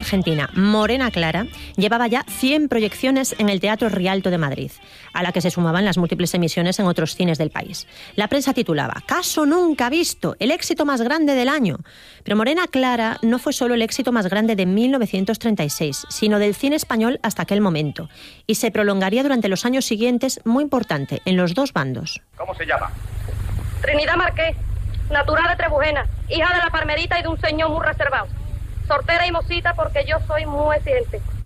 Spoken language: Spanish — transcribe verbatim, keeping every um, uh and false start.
argentina Morena Clara llevaba ya cien proyecciones en el Teatro Rialto de Madrid, a la que se sumaban las múltiples emisiones en otros cines del país. La prensa titulaba «Caso nunca visto, el éxito más grande del año». Pero Morena Clara no fue solo el éxito más grande de mil novecientos treinta y seis, sino del cine español hasta aquel momento, y se prolongaría durante los años siguientes, muy importante, en los dos bandos. ¿Cómo se llama? Trinidad Marqués, natural de Trebujena, hija de la Parmerita y de un señor muy reservado. Sortera y mocita porque yo soy muy exigente.